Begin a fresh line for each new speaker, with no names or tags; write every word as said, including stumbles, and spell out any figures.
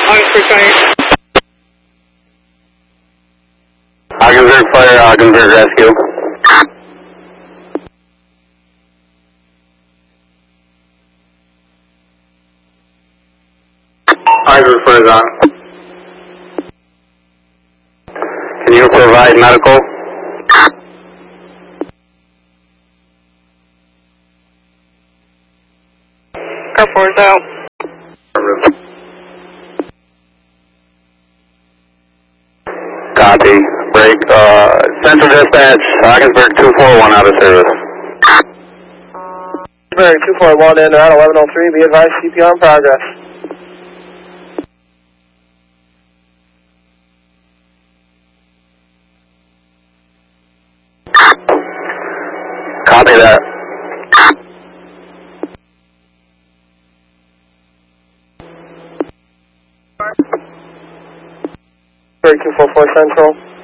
Augsburg Fire.
Augsburg Fire, Augsburg Rescue. Augsburg Fire is on. Can you provide medical?
Car four is out.
Copy. Break. Uh, Central Dispatch, Augsburg two four one out of service.
Augsburg two four one in around eleven oh three. Be advised, C P R in progress.
Copy that.
Augsburg two four four Central.